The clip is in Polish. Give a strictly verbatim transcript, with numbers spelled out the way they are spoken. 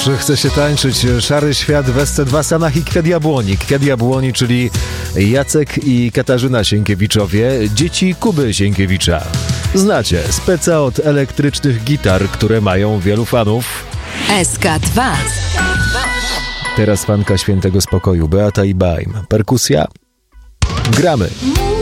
chce się tańczyć. Szary świat w S C dwa Stanach i Kwiat Jabłoni. Kwiat Jabłoni, czyli Jacek i Katarzyna Sienkiewiczowie, dzieci Kuby Sienkiewicza. Znacie speca od elektrycznych gitar, które mają wielu fanów. S K dwa. Teraz fanka Świętego Spokoju, Beata i Baim. Perkusja. Gramy.